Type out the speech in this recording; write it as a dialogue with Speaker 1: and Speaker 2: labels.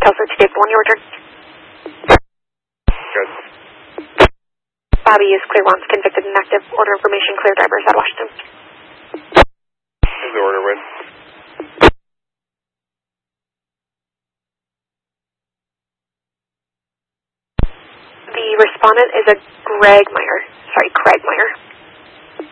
Speaker 1: Tulsa to Dave 1, your return.
Speaker 2: Good.
Speaker 1: Bobby is clear once, convicted and active. Order information, clear drivers out of Washington.
Speaker 2: Here's the order, Win.
Speaker 1: The respondent is a Craig Meyer.